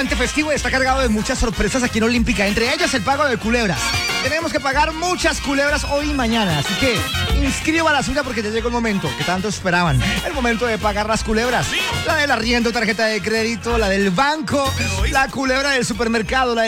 puente festivo está cargado de muchas sorpresas aquí en Olímpica, entre ellas el pago de culebras. Tenemos que pagar muchas culebras hoy y mañana, así que inscriba la suya porque ya llegó el momento que tanto esperaban. El momento de pagar las culebras. La del arriendo, tarjeta de crédito, la del banco, la culebra del supermercado, la